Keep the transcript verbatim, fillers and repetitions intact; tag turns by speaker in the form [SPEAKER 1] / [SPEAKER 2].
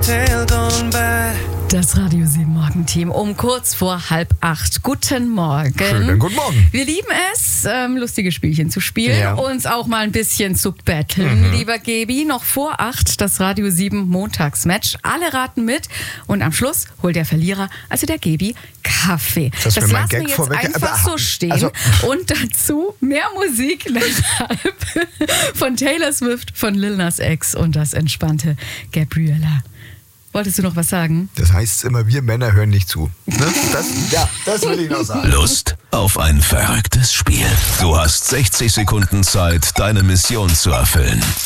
[SPEAKER 1] cocktail gone bad.
[SPEAKER 2] Das Radio sieben Morgenteam um kurz vor halb acht. Guten Morgen.
[SPEAKER 3] Schönen guten Morgen.
[SPEAKER 2] Wir lieben es, ähm, lustige Spielchen zu spielen,
[SPEAKER 3] Ja.
[SPEAKER 2] uns auch mal ein bisschen zu betteln,
[SPEAKER 3] Mhm.
[SPEAKER 2] lieber Gebi. Noch vor acht das Radio sieben Montagsmatch. Alle raten mit und am Schluss holt der Verlierer, also der Gebi, Kaffee.
[SPEAKER 3] Das
[SPEAKER 2] Das
[SPEAKER 3] mir mein
[SPEAKER 2] lassen wir
[SPEAKER 3] Gag
[SPEAKER 2] jetzt
[SPEAKER 3] vorweg-
[SPEAKER 2] einfach
[SPEAKER 3] aber-
[SPEAKER 2] so stehen.
[SPEAKER 3] also-
[SPEAKER 2] Und dazu mehr Musik deshalb von Taylor Swift, von Lil Nas X und das entspannte Gabriella. Wolltest du noch was sagen?
[SPEAKER 3] Das heißt immer, wir Männer hören nicht zu. Ne? Das, ja, das will ich noch sagen.
[SPEAKER 4] Lust auf ein verrücktes Spiel? Du hast sechzig Sekunden Zeit, deine Mission zu erfüllen.